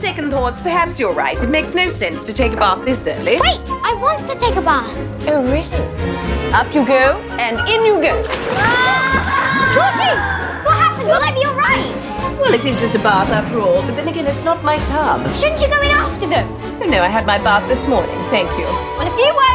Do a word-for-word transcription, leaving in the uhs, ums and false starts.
second thoughts, perhaps you're right. It makes no sense to take a bath this early. Wait, I want to take a bath. Oh, really? Up you go, and in you go. Georgie! What happened? Will I be all right? Well, it is just a bath after all, but then again, it's not my tub. Shouldn't you go in after them? Oh, no, I had my bath this morning, thank you. Well, if you won't